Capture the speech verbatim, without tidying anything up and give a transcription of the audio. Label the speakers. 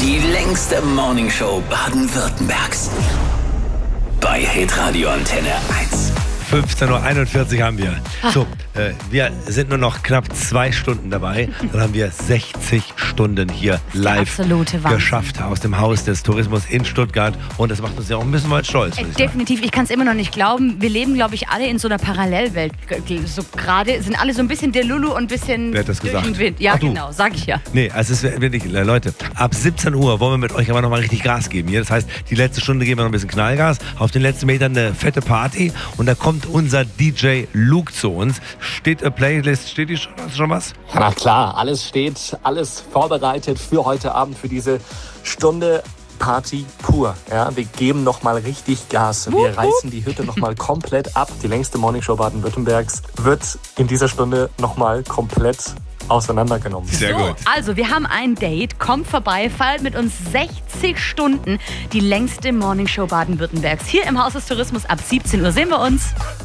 Speaker 1: Die längste Morningshow Baden-Württembergs. Bei Hitradio Antenne eins.
Speaker 2: fünfzehn Uhr einundvierzig haben wir. So, äh, wir sind nur noch knapp zwei Stunden dabei. Dann haben wir sechzig Stunden hier live geschafft aus dem Haus des Tourismus in Stuttgart. Und das macht uns ja auch ein bisschen weit stolz.
Speaker 3: Äh, definitiv, ich kann es immer noch nicht glauben. Wir leben, glaube ich, alle in so einer Parallelwelt. So gerade sind alle so ein bisschen der Lulu und ein bisschen
Speaker 2: Wer hat das
Speaker 3: durch
Speaker 2: gesagt?
Speaker 3: den Wind. Ja,
Speaker 2: Ach, du.
Speaker 3: genau, sag ich ja.
Speaker 2: Nee, also es ist wirklich, Leute, ab siebzehn Uhr wollen wir mit euch aber nochmal richtig Gas geben hier. Das heißt, die letzte Stunde geben wir noch ein bisschen Knallgas. Auf den letzten Metern eine fette Party. Und da kommt unser D J Luke zu uns. Steht eine Playlist, steht die schon, hast du schon was?
Speaker 4: Ja, na klar, alles steht, alles vorbereitet für heute Abend, für diese Stunde Party pur. Ja, wir geben nochmal richtig Gas. Wir reißen die Hütte nochmal komplett ab. Die längste Morningshow Baden-Württembergs wird in dieser Stunde nochmal komplett auseinandergenommen.
Speaker 2: Sehr
Speaker 3: so,
Speaker 2: gut.
Speaker 3: Also, wir haben ein Date. Kommt vorbei, feiert mit uns sechzig Stunden die längste Morningshow Baden-Württembergs. Hier im Haus des Tourismus ab siebzehn Uhr sehen wir uns.